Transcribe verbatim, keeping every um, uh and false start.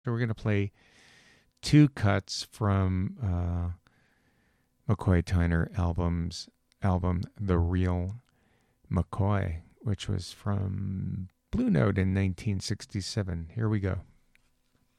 So we're going to play two cuts from uh, McCoy Tyner album's album, The Real McCoy, which was from Blue Note in nineteen sixty-seven. Here we go.